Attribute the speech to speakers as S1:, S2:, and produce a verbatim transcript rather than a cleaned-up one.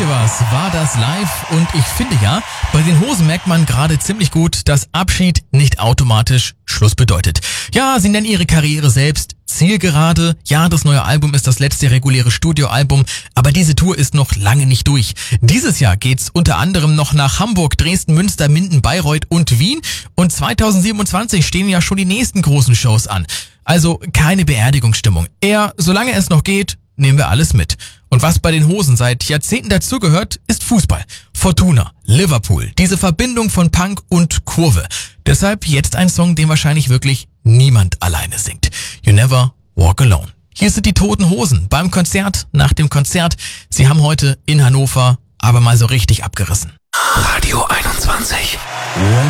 S1: ihr was? War das live? Und ich finde ja, bei den Hosen merkt man gerade ziemlich gut, dass Abschied nicht automatisch Schluss bedeutet. Ja, sie nennen ihre Karriere selbst Zielgerade. Ja, das neue Album ist das letzte reguläre Studioalbum, aber diese Tour ist noch lange nicht durch. Dieses Jahr geht's unter anderem noch nach Hamburg, Dresden, Münster, Minden, Bayreuth und Wien. Und zweitausendsiebenundzwanzig stehen ja schon die nächsten großen Shows an. Also keine Beerdigungsstimmung. Eher, solange es noch geht, nehmen wir alles mit. Und was bei den Hosen seit Jahrzehnten dazugehört, ist Fußball. Fortuna, Liverpool, diese Verbindung von Punk und Kurve. Deshalb jetzt ein Song, den wahrscheinlich wirklich niemand alleine singt. You Never Walk Alone. Hier sind die Toten Hosen beim Konzert, nach dem Konzert. Sie haben heute in Hannover aber mal so richtig abgerissen.
S2: Radio einundzwanzig.